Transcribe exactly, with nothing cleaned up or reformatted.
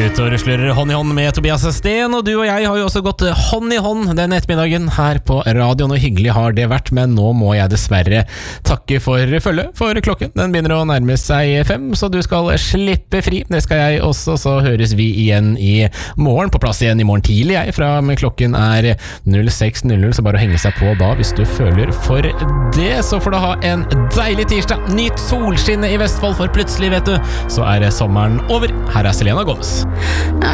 Ut og rusler hånd i hånd med Tobias Sten, og du og jeg har jo også gått hånd i hånd den ettermiddagen her på radioen, og hyggelig har det vært, men nå må jeg dessverre takke for følge, for klokken den begynner å nærme seg fem, så du skal slippe fri. Det skal jeg også, så høres vi igjen i morgen, på plass igjen i morgen tidlig jeg, fra men klokken er null seks null null, så bare å henge seg på da hvis du føler for det. Så får du ha en deilig tirsdag, nyt solskinnet i Vestfold, for plutselig vet du, så er sommeren over. Her er Selena Gomez.